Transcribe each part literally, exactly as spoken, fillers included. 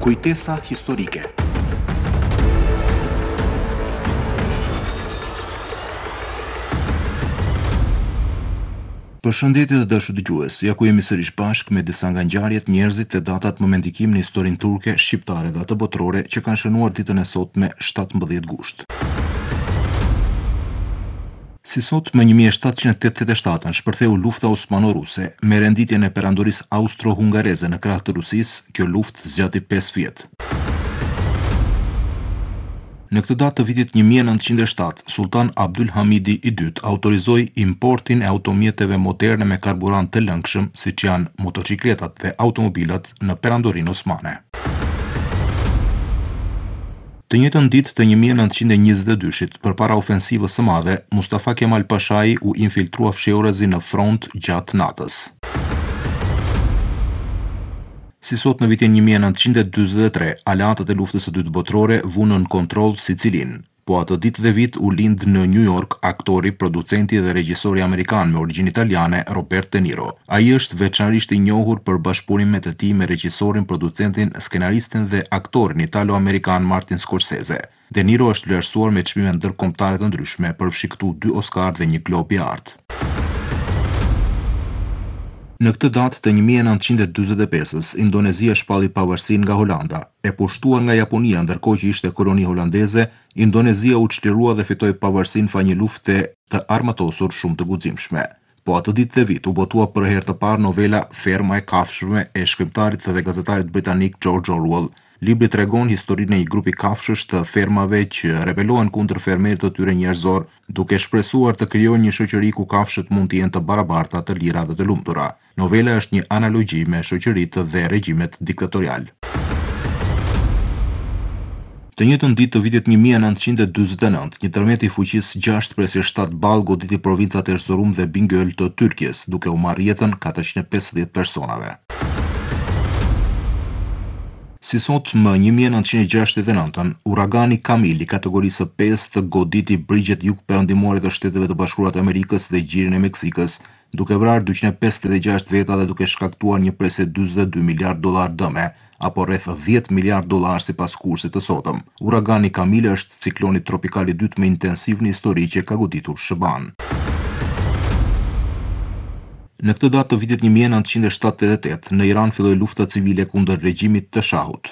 Kujtesa historike. Përshëndetje të dashur dëgjues, ja ku jemi sërish bashkë me disa nga ngjarjet, njerëzit e datat më mendikim në historinë turke, shqiptare dhe atë botërore që kanë shënuar ditën e sotme shtatëmbëdhjetë gusht. Si sot, më një mijë e shtatëqind e tetëdhjetë e shtatën shpërtheu lufta osmano-ruse me renditjen e perandorisë austro-hungareze në krah të Rusisë. Kjo luftë zgjati pesë vjet. Në këtë datë të vitit një mijë e nëntëqind e shtatë, Sultan Abdul Hamidi i dytë autorizoi importin e automjeteve moderne me karburant të lëngshëm, siç janë motocikletat dhe automobilat, në perandorinë osmane. Të njëjtën ditë të një mijë e nëntëqind e njëzet e dyshit, përpara ofensivës së madhe, Mustafa Kemal Pashai u infiltrua fshehurazi në front gjatë natës. Si sot në vitin një mijë e nëntëqind e dyzet e tre, aleatët e luftës së dytë botërore vunën në kontroll Sicilinë. Po atë ditë dhe vit u lind në New York aktori, producenti dhe regjisori amerikan me origjinë italiane Robert De Niro. Ai është veçanërisht i njohur për bashkëpunimet e tij me regjisorin, producentin, skenaristin dhe aktorin italo-amerikan Martin Scorsese. De Niro është vlerësuar me çmime ndërkombëtare të ndryshme, përfshi këtu dy Oscar dhe një Glob i Artë. Në këtë datë të një mijë e nëntëqind e dyzet e pesës, Indonezia shpalli pavarësinë nga Holanda. E pushtuar nga Japonia ndërkohë që ishte koloni holandeze, Indonezia u çlirua dhe fitoi pavarësinë fa një lufte të armatosur shumë të guximshme. Po atë ditë dhe vit u botua për herë të parë novela Ferma e kafshëve e shkrimtarit dhe gazetarit britanik George Orwell. Libri tregon historinë e një grupi kafshësh të fermave që rebelohen kundër fermerit të tyre njerëzor, duke shpresuar të krijojnë një shoqëri ku kafshët mund të jenë të barabarta, të lira dhe të lumtura. Novela është një analogji me shoqëritë dhe regjimet diktatorial. Të njëjtën ditë të vitit një mijë e nëntëqind e dyzet e nëntë, një tërmet i fuqisë gjashtë presë shtatë ballë goditi provincat Erzurum dhe Bingöl të Tyrkjes, duke u marrë jetën katërqind e pesëdhjetë personave. Si sot më një mijë e nëntëqind e gjashtëdhjetë e nëntën, uragani Camille i kategorisë pesë goditi brigjet jugperëndimore të Shteteve të Bashkuara të Amerikës dhe gjirin e Meksikës, duke vrarë dyqind e pesëdhjetë e gjashtë veta dhe duke shkaktuar një presë dyzet e dy miliard dollar dëme, apo rreth dhjetë miliard dollar sipas kursit të sotëm. Uragani Camille është cikloni tropikal i dytë më intensiv në histori që ka goditur Shëban. Në këtë datë të vitit një mijë e nëntëqind e shtatëdhjetë e tetë, në Iran filloi lufta civile kundër regjimit të Shahut.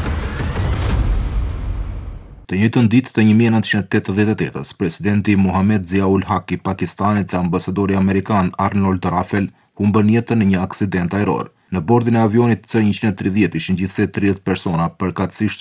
Të njëjtën ditë të një mijë e nëntëqind e tetëdhjetë e tetës, presidenti Mohammed Ziaul Haq i Pakistanit dhe ambasadori amerikan Arnold Raffel humbën jetën në një aksident ajror. Në bordin e avionit C njëqind e tridhjetë ishin gjithsej tridhjetë persona, përkatësisht